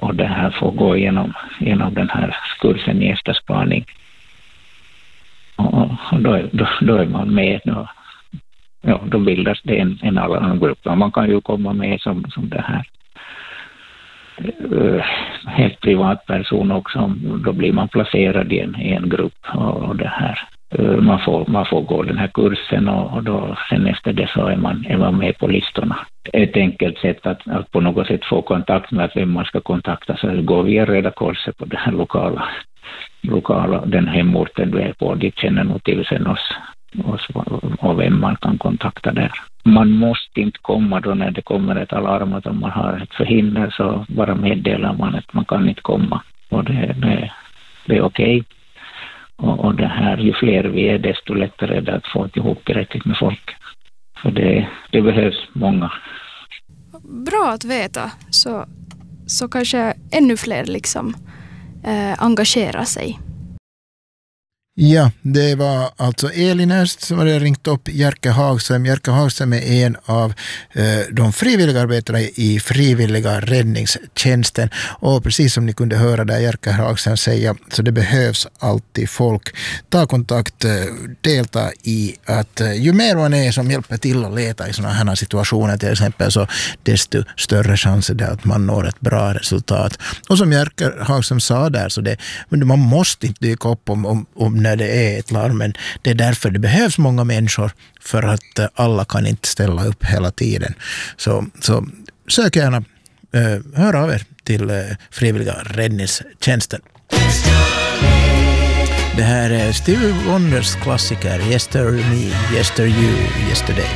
och det här får gå igenom den här kursen i efterspaning. Och då är man med. Då bildas det en annan grupp. Man kan ju komma med som det här helt privatperson också. Då blir man placerad i en grupp och det här. Man får gå den här kursen och då sen efter det så är man med på listorna. Ett enkelt sätt att på något sätt få kontakt med vem man ska kontakta, så går via Röda Korset på den här lokala den hemorten du är på. De känner nog till sen oss och vem man kan kontakta där. Man måste inte komma då när det kommer ett alarm att om man har ett förhinder, så bara meddelar man att man kan inte komma. Och det är okej. Och det här, ju fler vi är, desto lättare är det att få ihop tillräckligt med folk. För det behövs många. Bra att veta. Så kanske ännu fler liksom engagerar sig. Ja, det var alltså Elin Erst som hade ringt upp Jerker Hagström. Jerker Hagström är en av de frivilliga arbetarna i frivilliga räddningstjänsten. Och precis som ni kunde höra där Jerker Hagström säga, så det behövs alltid folk. Ta kontakt, delta i att ju mer man är som hjälper till att leta i sådana här situationer till exempel, så desto större chans är det att man når ett bra resultat. Och som Jerker Hagström sa där, så man måste inte dyka upp om när det är ett larm, men det är därför det behövs många människor, för att alla kan inte ställa upp hela tiden. Så sök gärna, hör av er till frivilliga räddningstjänsten. Det här är Stevie Wonders klassiker Yesterday Me, Yesterday You, Yesterday.